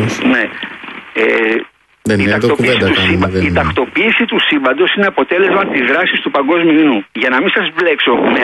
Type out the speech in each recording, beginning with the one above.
προφανώς. Ναι. Δεν είναι εδώ κουβέντα κάνουμε. Η τακτοποίηση του σύμπαντος είναι αποτέλεσμα της δράσης του παγκόσμιου νου. Για να μην σας μπλέξω με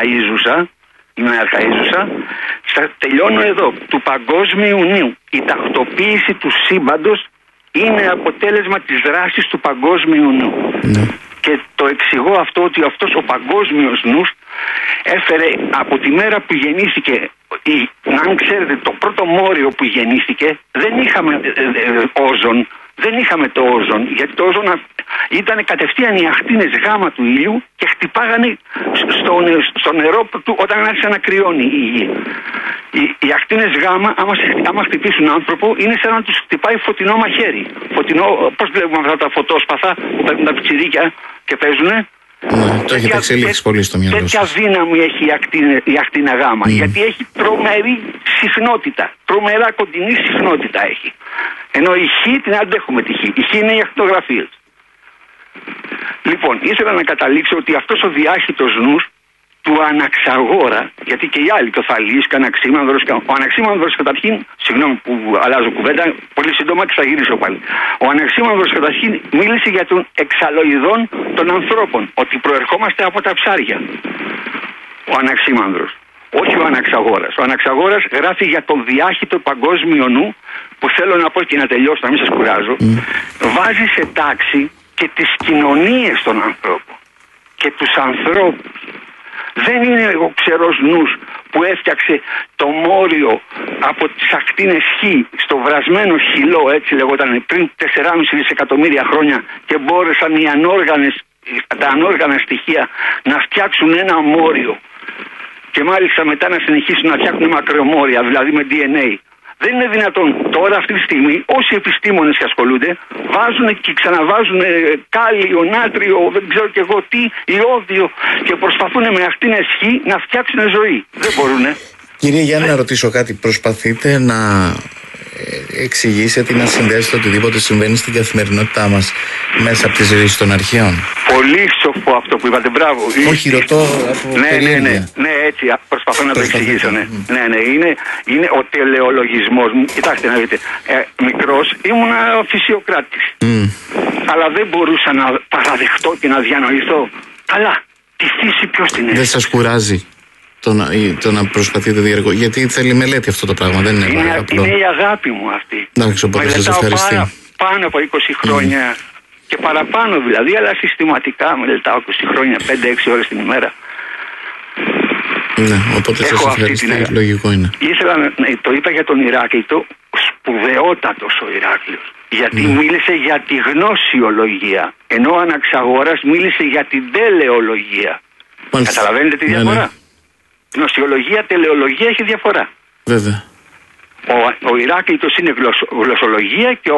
αρχαΐζουσα, τελειώνω εδώ. Του παγκόσμιου νου. Η τακτοποίηση του σύμπαντος είναι αποτέλεσμα της δράσης του παγκόσμιου νου. Ναι. Και το εξηγώ αυτό, ότι αυτός ο παγκόσμιος νους έφερε από τη μέρα που γεννήθηκε, αν ξέρετε, το πρώτο μόριο που γεννήθηκε, δεν είχαμε όζον. Δεν είχαμε το όζον, γιατί το όζον ήταν κατευθείαν οι ακτίνες γάμα του ήλιου και χτυπάγανε στο νερό του όταν άρχισε να κρυώνει η γη. Οι ακτίνες γάμα, άμα χτυπήσουν άνθρωπο, είναι σαν να τους χτυπάει φωτεινό μαχαίρι. Πώς βλέπουμε αυτά τα φωτόσπαθα που παίρνουν τα πιτσιρίκια και παίζουνε. Ναι, το έχετε εξελίξει πολύ στο μυαλό σας. Τέτοια δύναμη έχει η ακτίνα γάμα, γιατί έχει τρομερή συχνότητα, τρομερά κοντινή συχνότητα έχει. Ενώ η χ την αντέχουμε τη χ. Η χ είναι οι ακτινογραφίες. Λοιπόν, ήθελα να καταλήξω ότι αυτός ο διάχυτος νους του Αναξαγόρα, γιατί και οι άλλοι, το Θαλής και ο Αναξίμανδρος, ο Αναξίμανδρος καταρχήν, συγγνώμη που αλλάζω κουβέντα, πολύ σύντομα και θα γυρίσω πάλι. Ο Αναξίμανδρος καταρχήν μίλησε για τον εξαλοειδών των ανθρώπων, ότι προερχόμαστε από τα ψάρια. Ο Αναξίμανδρος. Όχι ο Αναξαγόρας. Ο Αναξαγόρας γράφει για τον διάχυτο παγκόσμιο νου, που θέλω να πω και να τελειώσω, να μην σας κουράζω, βάζει σε τάξη και τις κοινωνίες των ανθρώπων και τους ανθρώπους. Δεν είναι ο ξερός νους που έφτιαξε το μόριο από τις ακτίνες Χ στο βρασμένο χυλό, έτσι λεγόταν, πριν 4,5 δισεκατομμύρια χρόνια, και μπόρεσαν τα ανόργανα στοιχεία να φτιάξουν ένα μόριο και μάλιστα μετά να συνεχίσουν να φτιάχνουν μακρομόρια, δηλαδή με DNA. Δεν είναι δυνατόν τώρα αυτή τη στιγμή όσοι επιστήμονες και ασχολούνται βάζουν και ξαναβάζουν κάλιο, νάτριο, δεν ξέρω και εγώ τι, ιώδιο, και προσπαθούν με ακτίνες Χ να φτιάξουν ζωή. Δεν μπορούνε. Κύριε Γιάννη, να ρωτήσω κάτι. Προσπαθείτε να εξηγήσετε ή να συνδέσετε οτιδήποτε συμβαίνει στην καθημερινότητά μας μέσα από τις ρίσεις των αρχαίων? Πολύ σοφό αυτό που είπατε, μπράβο. Όχι, ρωτώ από περιέργεια. Ναι, έτσι προσπαθώ να το εξηγήσω. Ναι, είναι ο τελεολογισμός μου. Κοιτάξτε να δείτε, μικρός ήμουνα φυσιοκράτης. Αλλά δεν μπορούσα να παραδεχτώ και να διανοηθώ. Καλά, τη φύση ποιος την έχει? Δεν σας κουράζει το να προσπαθείτε διαργό? Γιατί θέλει μελέτη αυτό το πράγμα, δεν είναι απλό. Είναι η αγάπη μου αυτή. Εντάξει, οπότε σας ευχαριστώ. Πάνω από 20 χρόνια και παραπάνω δηλαδή, αλλά συστηματικά μελετάω 20 χρόνια, 5-6 ώρες την ημέρα. Ναι, οπότε σας ευχαριστώ, λογικό είναι. Το είπα για τον Ηράκλειτο, σπουδαιότατος ο Ηράκλειος. Γιατί μίλησε για τη γνωσιολογία, ενώ ο Αναξαγόρας μίλησε για την τελεολογία. Καταλαβαίνετε τη διαφορά? Γνωσιολογία, τελεολογία έχει διαφορά. Βέβαια. Ο Ηράκλειτος είναι γλωσσολογία και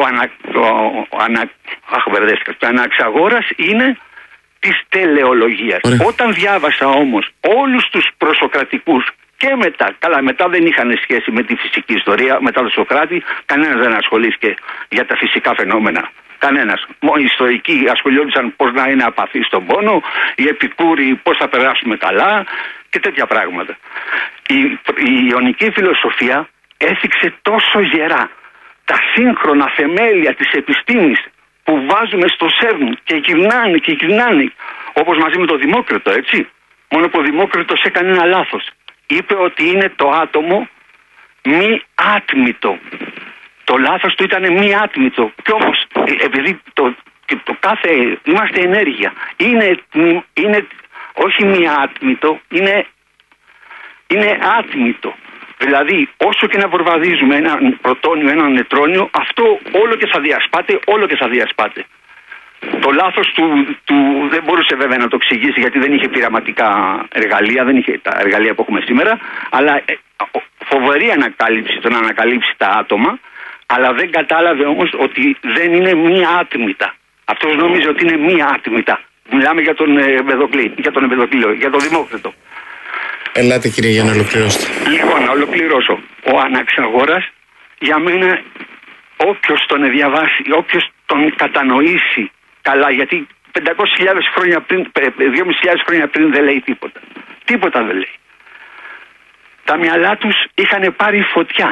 ο Αναξαγόρας είναι της τελεολογίας. Όταν διάβασα όμως όλους τους προσοκρατικούς και μετά δεν είχαν σχέση με τη φυσική ιστορία, μετά τον Σοκράτη κανένας δεν ασχολήθηκε για τα φυσικά φαινόμενα. Κανένας. Οι ιστορικοί ασχολιόντουσαν πώς να είναι απαθείς στον πόνο, οι επικούροι πώς θα περάσουμε καλά και τέτοια πράγματα. Η ιωνική φιλοσοφία έθιξε τόσο γερά τα σύγχρονα θεμέλια της επιστήμης που βάζουμε στο ΣΕΡΝ και γυρνάνε, όπως μαζί με τον Δημόκριτο, έτσι. Μόνο που ο Δημόκριτος έκανε ένα λάθος. Είπε ότι είναι το άτομο μη άτμητο. Το λάθος του ήταν μη άτμητο. Κι όμως, επειδή το κάθε είμαστε ενέργεια, είναι όχι μη άτμητο, είναι άτμητο. Δηλαδή, όσο και να προβαδίζουμε ένα πρωτόνιο, ένα νετρόνιο, αυτό όλο και θα διασπάται. Το λάθος του δεν μπορούσε βέβαια να το εξηγήσει, γιατί δεν είχε πειραματικά εργαλεία, δεν είχε τα εργαλεία που έχουμε σήμερα, αλλά φοβερή ανακάλυψη το να ανακαλύψει τα άτομα, αλλά δεν κατάλαβε όμως ότι δεν είναι μία άτμητα. Αυτός νόμιζε ότι είναι μία άτμητα. Μιλάμε για τον Εμπεδοκλή, για τον Δημόκριτο. Ελάτε κύριε για να ολοκληρώσετε. Λοιπόν, να ολοκληρώσω. Ο Αναξαγόρας, για μένα, όποιος τον διαβάσει, όποιος τον κατανοήσει καλά, γιατί 500.000 χρόνια πριν, 2.500 χρόνια πριν δεν λέει τίποτα. Τίποτα δεν λέει. Τα μυαλά τους είχαν πάρει φωτιά.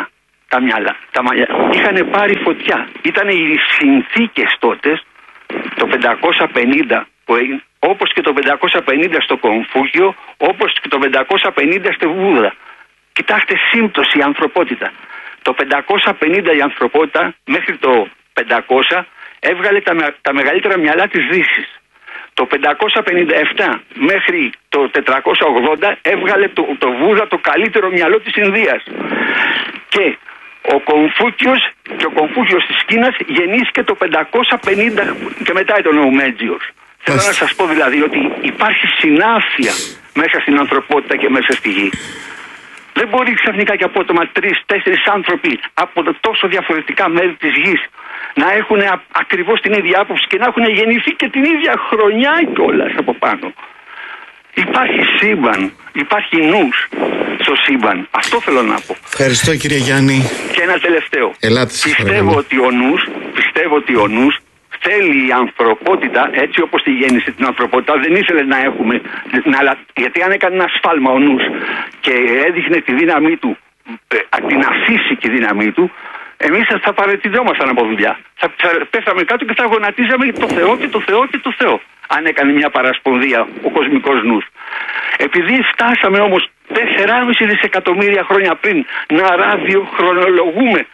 τα μυαλά. Είχαν πάρει φωτιά. Ήταν οι συνθήκες τότε, το 550, όπως και το 550 στο Κομφούγιο, όπως και το 550 στη Βούδα. Κοιτάξτε σύμπτωση η ανθρωπότητα. Το 550 η ανθρωπότητα μέχρι το 500 έβγαλε τα μεγαλύτερα μυαλά της Δύσης. Το 557 μέχρι το 480 έβγαλε το Βούδα το καλύτερο μυαλό της Ινδίας. Και ο Κομφούκιος της Κίνας γεννήθηκε το 550 και μετά ήταν ο Μέτζιος. Θέλω να σας πω δηλαδή ότι υπάρχει συνάφεια μέσα στην ανθρωπότητα και μέσα στη γη. Δεν μπορεί ξαφνικά και απότομα 3-4 άνθρωποι από τόσο διαφορετικά μέρη της γης να έχουν ακριβώς την ίδια άποψη και να έχουν γεννηθεί και την ίδια χρονιά κιόλας από πάνω. Υπάρχει σύμπαν, υπάρχει νους στο σύμπαν. Αυτό θέλω να πω. Ευχαριστώ κύριε Γιάννη. Και ένα τελευταίο. Ελάτε, πιστεύω ότι ο νους θέλει η ανθρωπότητα, έτσι όπως τη γέννησε την ανθρωπότητα, δεν ήθελε να έχουμε, γιατί αν έκανε ένα σφάλμα ο νους και έδειχνε τη δύναμή του, την αφύσικη δύναμή του, εμείς θα παραιτιζόμασταν από δουλειά. Θα πέφταμε κάτω και θα γονατίζαμε το Θεό και το Θεό και το Θεό. Αν έκανε μια παρασπονδία ο κοσμικός νους. Επειδή φτάσαμε όμως 4,5 δισεκατομμύρια χρόνια πριν να ραδιοχρονολογούμε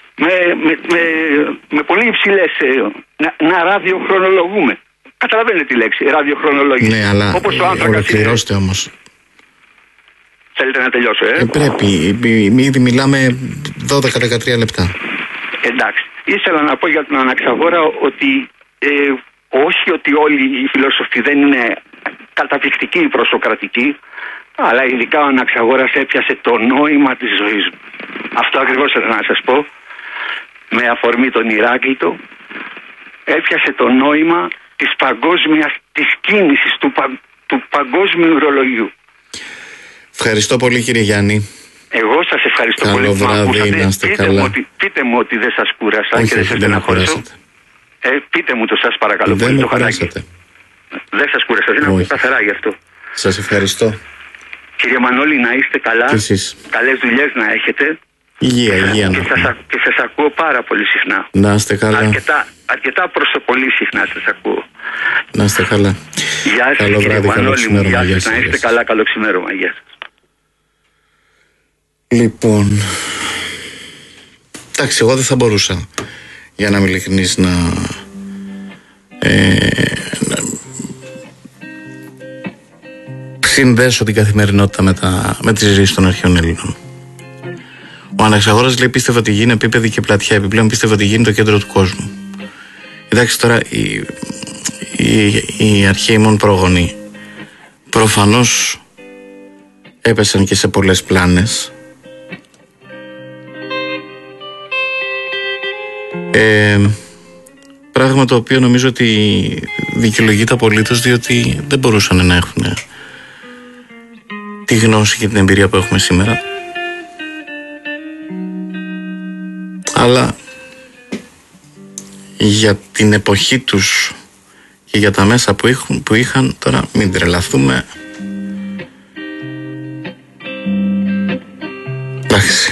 με πολύ υψηλές, να ραδιοχρονολογούμε. Καταλαβαίνετε τη λέξη, ραδιοχρονολόγηση. Ναι, αλλά ολοκληρώστε όμως. Θέλετε να τελειώσω, Πρέπει, ήδη μιλάμε 12-13 λεπτά. Εντάξει, ήθελα να πω για τον Αναξαγόρα ότι όχι ότι όλοι οι φιλόσοφοι δεν είναι καταπληκτικοί ή προσοκρατικοί, αλλά ειδικά ο Αναξαγόρας έπιασε το νόημα της ζωής μου. Αυτό ακριβώς ήθελα να σας πω, με αφορμή τον Ηράκλειτο, έπιασε το νόημα της παγκόσμιας, της κίνησης του παγκόσμιου ουρολογιού. Ευχαριστώ πολύ κύριε Γιάννη. Εγώ σας ευχαριστώ καλό πολύ που βράδυ, με ακούσατε. να είστε καλά. Πείτε μου ότι δεν σας κούρασα και δεν σας στεναχώρησα. Πείτε μου το σας παρακαλώ. Δεν με κουράσατε. Δεν σας κούρασα, δεν ακούω καθαρά γι' αυτό. Σας ευχαριστώ. Κύριε Μανώλη, να είστε καλά. Και εσείς. Καλές δουλειές να έχετε. Υγεία. Και σας ακούω πάρα πολύ συχνά. Να είστε καλά. Αρκετά πολύ συχνά σας ακούω. Να είστε καλά. Γεια σας, καλό κύριε βράδυ, καλό ξημέρωμα. Να είστε καλά, καλό ξημέρωμα. Γεια σας. Λοιπόν, εντάξει, εγώ δεν θα μπορούσα, για να είμαι ειλικρινής, να συνδέσω την καθημερινότητα με τη ζωή των αρχαίων Ελλήνων. Ο Αναξαγόρας λέει πίστευε ότι η γη είναι επίπεδη και πλατιά, επιπλέον πίστευε ότι η γη είναι το κέντρο του κόσμου. Εντάξει, τώρα οι αρχαίοι μόνο προγονείς προφανώς έπεσαν και σε πολλές πλάνες. Πράγμα το οποίο νομίζω ότι δικαιολογείται απολύτως, διότι δεν μπορούσαν να έχουν τη γνώση και την εμπειρία που έχουμε σήμερα. Αλλά για την εποχή τους και για τα μέσα που είχαν, τώρα μην τρελαθούμε. Εντάξει.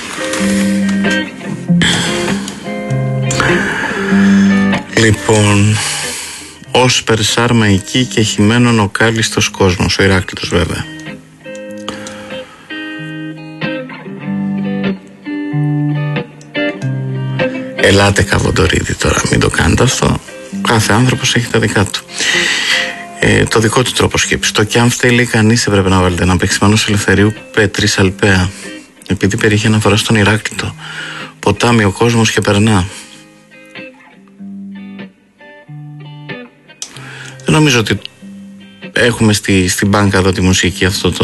Λοιπόν, ως περσάρμα εκεί και χυμένον ο κάλλιστος κόσμος, ο Ηράκλειτος βέβαια. Ελάτε Καβοντορίδη τώρα, μην το κάνετε αυτό. Κάθε άνθρωπος έχει τα δικά του. Το δικό του τρόπο σκέψης. Το κι αν φταίει, λέει κανείς, έπρεπε να βάλετε ένα παίξιμανος Ελευθερίου Πέτρης Αλπαία. Επειδή περιείχε αναφορά στον Ηράκλειτο. Ποτάμι ο κόσμος και περνά. Δεν νομίζω ότι έχουμε στην μπάνκα εδώ τη μουσική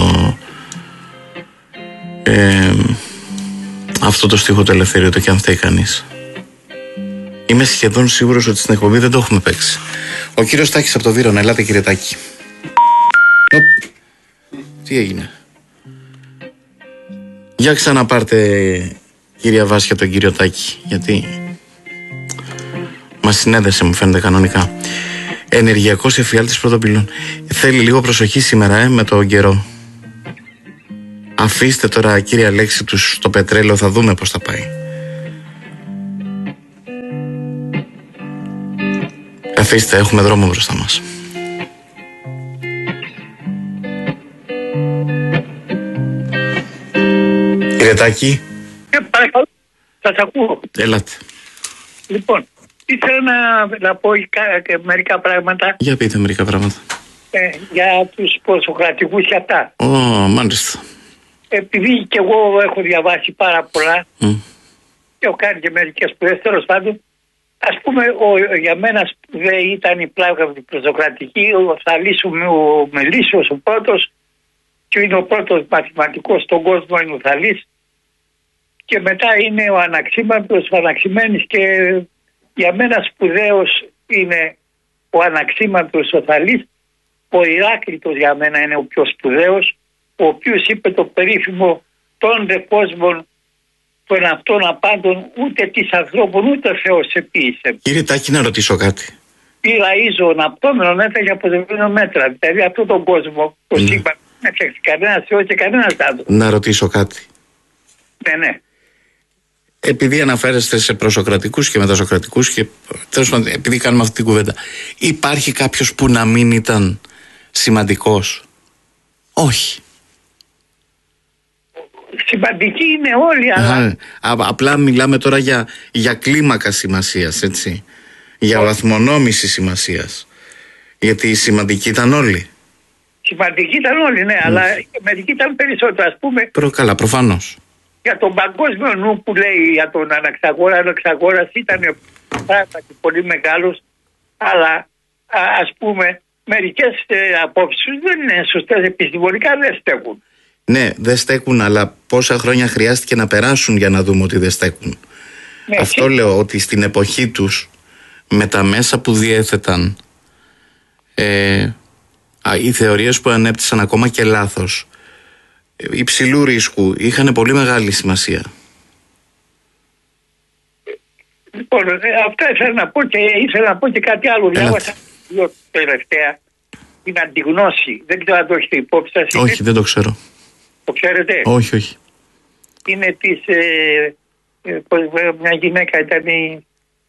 αυτό το στίχο του Ελευθερίου, το κι αν φταίει κανείς. Είμαι σχεδόν σίγουρος ότι στην εκπομπή δεν το έχουμε παίξει. Ο κύριος Τάκης από το Βύρωνα. Ελάτε κύριε Τάκη. Τι έγινε? Για ξαναπάρτε κυρία Βάσια τον κύριο Τάκη, γιατί μας συνέδεσε, μου φαίνεται κανονικά. Ενεργειακός εφιάλτης πρωτοπυλών. Θέλει λίγο προσοχή σήμερα με τον καιρό. Αφήστε τώρα κύριε Αλέξη τους στο πετρέλαιο, θα δούμε πώς θα πάει. Καθίστε, έχουμε δρόμο μπροστά μας. Κύριε Τάκη. Παρακαλώ, σας ακούω. Έλατε. Λοιπόν, ήθελα να πω και μερικά πράγματα. Για πείτε μερικά πράγματα. Για τους προσοκρατικούς και αυτά. Μάλιστα. Επειδή και εγώ έχω διαβάσει πάρα πολλά και έχω κάνει και μερικές σπουδές, τέλος πάντων, ας πούμε, για μένα σπουδαία ήταν η πλάκα του προσοκρατική, ο Θαλής ο Μελίσσος ο πρώτος, και είναι ο πρώτος μαθηματικός στον κόσμο, είναι ο Θαλής, και μετά είναι ο Αναξίμαντος, ο Αναξιμένης, και για μένα σπουδαίος είναι ο Αναξίμαντος ο Θαλής. Ο Ηράκλειτος για μένα είναι ο πιο σπουδαίος, ο οποίος είπε το περίφημο «Των δε κόσμων των αυτών απάντων ούτε της ανθρώπων ούτε ο Θεός επίησε». Κύριε Τάκη, να ρωτήσω κάτι. Πήραζω ναυτόμενο μέτρα για αποδεδομένο μέτρα. Δηλαδή αυτόν τον κόσμο, το σύμπαν, δεν έφτιαξε κανένας Θεός και κανένας άνθρωπος. Να ρωτήσω κάτι. Ναι. Επειδή αναφέρεστε σε προσοκρατικούς και μετασοκρατικούς και τέλος πάντων, επειδή κάνουμε αυτή την κουβέντα, υπάρχει κάποιος που να μην ήταν σημαντικός? Όχι. Σημαντικοί είναι όλοι, αλλά... Απλά μιλάμε τώρα για κλίμακα σημασίας, έτσι. Για βαθμονόμηση σημασίας. Γιατί οι σημαντικοί ήταν όλοι. Σημαντικοί ήταν όλοι, ναι, αλλά μερικοί ήταν περισσότερο, ας πούμε. Καλά, προφανώς. Για τον παγκόσμιο νου που λέει για τον Αναξαγόρα, ο Αναξαγόρας ήταν πράγματι πολύ μεγάλος, αλλά ας πούμε μερικές απόψεις δεν είναι σωστές, επιστημονικά δεν στέκουν. Ναι, δεν στέκουν, αλλά πόσα χρόνια χρειάστηκε να περάσουν για να δούμε ότι δεν στέκουν. Ναι, αυτό λέω, ότι στην εποχή τους, με τα μέσα που διέθεταν, οι θεωρίες που ανέπτυσαν ακόμα και λάθος, υψηλού ρίσκου, είχαν πολύ μεγάλη σημασία. Λοιπόν, αυτά ήθελα να πω και κάτι άλλο. Διάβασα τελευταία την αντιγνώση. Δεν ξέρω αν το έχετε υπόψη σας. Όχι, δεν το ξέρω. Το ξέρετε? Όχι. Είναι της μια γυναίκα ήταν η...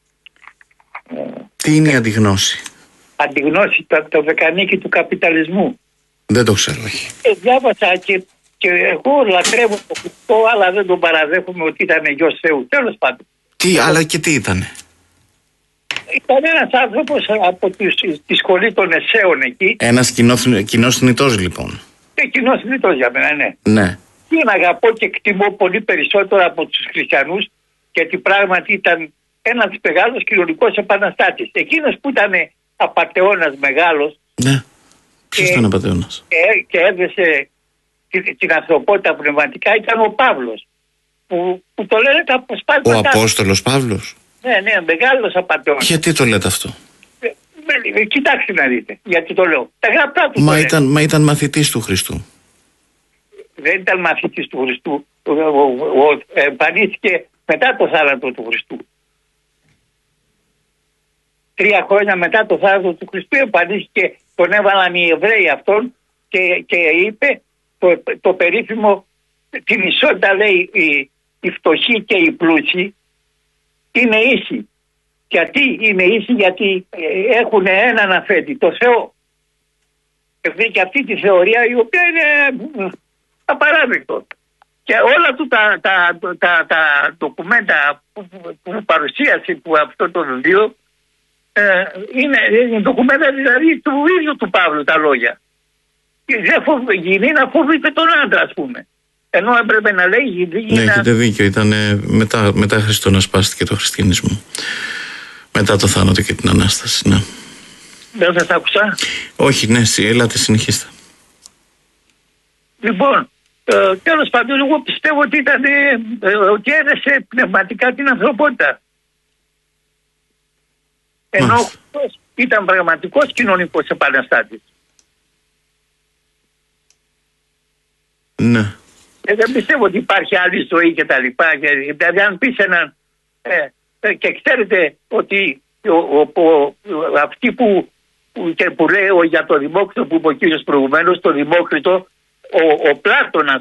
Τι είναι η αντιγνώση? Αντιγνώση, το δεκανίκη του καπιταλισμού. Δεν το ξέρω, όχι. Διάβασα και εγώ λατρεύω τον Χριστό, αλλά δεν τον παραδέχομαι ότι ήταν γιος Θεού. Τέλος πάντων. Αλλά και τι ήτανε? Ήταν ένας άνθρωπος από τη σχολή των Εσέων εκεί. Ένας κοινός θνητός λοιπόν. Κοινός θνητός για μένα, ναι. Ναι. Τον αγαπώ και εκτιμώ πολύ περισσότερο από τους χριστιανούς, γιατί πράγματι ήταν ένας μεγάλος κοινωνικός επαναστάτης. Εκείνος που ήταν απατεώνας μεγάλος. Ναι. Ποιος ήταν απατεώνας? Και έδεσε την ανθρωπότητα πνευματικά ήταν ο Παύλος. Που το λένε τα αποσπάσματα. Ο Απόστολος Παύλος. Ναι, μεγάλος απατεώνας. Γιατί το λέτε αυτό? Κοιτάξτε να δείτε γιατί το λέω. Τα γραπτά του. Μα ήταν μαθητής του Χριστού. Δεν ήταν μαθητής του Χριστού. Εμφανίστηκε μετά το θάνατο του Χριστού. 3 χρόνια μετά το θάνατο του Χριστού εμφανίστηκε, τον έβαλαν οι Εβραίοι αυτόν και είπε το περίφημο, την ισότητα λέει οι φτωχοί και οι πλούσιοι είναι ίσοι. Γιατί είναι ίσοι? Γιατί έχουν έναν αφέντη, το Θεό. Και αυτή τη θεωρία η οποία είναι απαράδεκτο. Και όλα του τα ντοκουμέντα που παρουσίασε που αυτό το βιβλίο είναι ντοκουμέντα δηλαδή του ίδιου του Παύλου τα λόγια. Και δεν γίνει να φοβείται τον άντρα, ας πούμε. Ενώ έπρεπε να λέει... Ναι, έχετε δίκιο. Ήταν μετά Χριστό να σπάστηκε το χριστιανισμό. Μετά το θάνατο και την Ανάσταση, ναι. Δεν σας άκουσα. Όχι, ναι, έλατε, συνεχίστε. Λοιπόν, τέλος πάντων, εγώ πιστεύω ότι ότι έδεσε πνευματικά την ανθρωπότητα. Ενώ ήταν πραγματικός κοινωνικός επαναστάτης. Ναι. Δεν πιστεύω ότι υπάρχει άλλη ζωή και τα λοιπά. Δηλαδή αν πεις έναν... και ξέρετε ότι αυτοί που λέει για το Δημόκριτο που είπε ο κύριος προηγουμένως, το Δημόκριτο, ο Πλάτωνας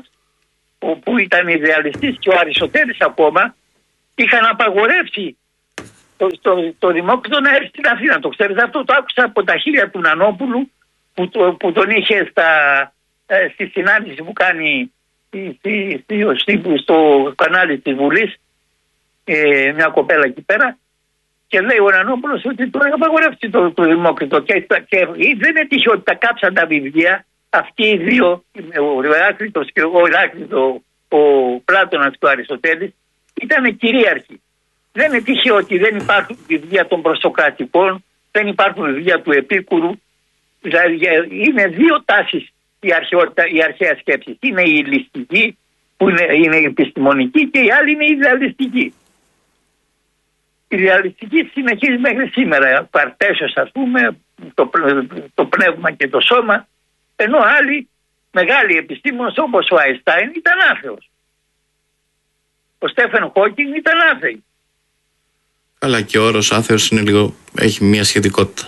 που ήταν ιδεαλιστής και ο Αριστοτέλης ακόμα είχαν απαγορεύσει το Δημόκριτο να έρθει στην Αθήνα. Το ξέρετε αυτό? Το άκουσα από τα χείλια του Νανόπουλου που τον είχε στη συνάντηση που κάνει στο κανάλι της Βουλής, μια κοπέλα εκεί πέρα, και λέει ο Νανόπουλος ότι το απαγορεύσει το Δημόκριτο και δεν είναι τυχαίο ότι τα κάψαν τα βιβλία αυτοί οι δύο, ο Ηράκλειτος και ο Πλάτωνας και ο Αριστοτέλης, ήταν κυρίαρχοι. Δεν είναι τυχαίο ότι δεν υπάρχουν βιβλία των προσοκρατικών, δεν υπάρχουν βιβλία του Επίκουρου. Δηλαδή είναι δύο τάσεις η αρχαία σκέψη. Είναι η ληστική, που είναι η επιστημονική, και η άλλη είναι η ιδεαλιστική. Η ιδεαλιστική συνεχίζει μέχρι σήμερα. Παρτέσιος, ας πούμε, το πνεύμα και το σώμα, ενώ άλλοι μεγάλοι επιστήμονες όπως ο Αϊνστάιν ήταν άθεος. Ο Στέφεν Χόκινγκ ήταν άθεοι. Αλλά και ο όρος άθεος είναι λίγο, έχει μια σχετικότητα.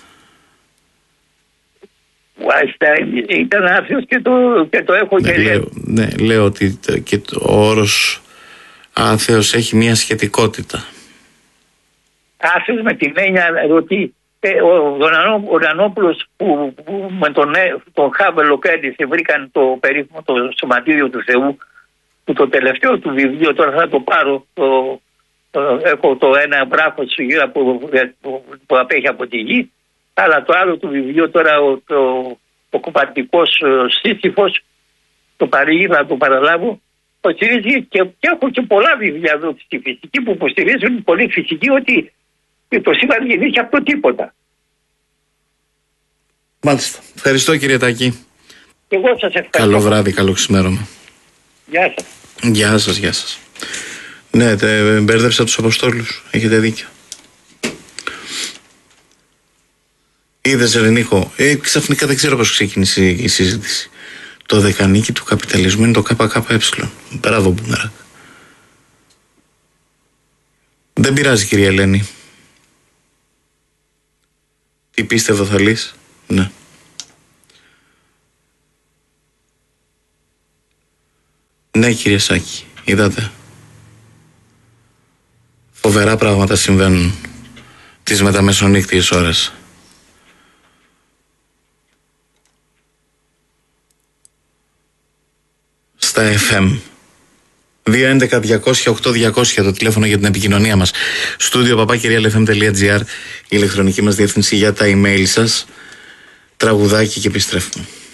Ο Αϊνστάιν ήταν άθεος και το έχω λέω ότι και ο όρος άθεος έχει μια σχετικότητα. Άθεος με την έννοια ότι ο Νανόπουλος που με τον Χάβελ Λοκέντισε βρήκαν το περίφημο το Σωματίδιο του Θεού, που το τελευταίο του βιβλίο, τώρα θα το πάρω, έχω το ένα μπράφο σιγήρα που απέχει από τη γη, αλλά το άλλο του βιβλίο τώρα ο κοπαρτικός Σύσυφος, το παρήγει, θα το παραλάβω, υποστηρίζει και έχω και πολλά βιβλία εδώ στη φυσική που υποστηρίζουν πολύ φυσική ότι το σύμπαν γεννήθηκε από το τίποτα. Μάλιστα. Ευχαριστώ κύριε Τάκη. Και εγώ σας ευχαριστώ. Καλό βράδυ, καλό ξημέρωμα. Γεια σας. Γεια σας, γεια σας. Ναι, μπέρδεψα τους Αποστόλους. Έχετε δίκιο. Είδες Ερενίκο, ξαφνικά δεν ξέρω πώς ξεκίνησε η συζήτηση. Το δεκανίκι του καπιταλισμού είναι το ΚΚΕ. Μπράβο Μπουμεράκ. Δεν πειράζει κυρία Ελένη. Τι πίστευα θα λύσει. Ναι. Ναι κύριε Σάκη, είδατε. Φοβερά πράγματα συμβαίνουν τις μεταμεσονύκτιες ώρες. Στα FM 211-200-8200 το τηλέφωνο για την επικοινωνία μας. Στούντιο papakirialfm.gr η ηλεκτρονική μας διεύθυνση για τα email σας. Τραγουδάκι και επιστρέφουμε.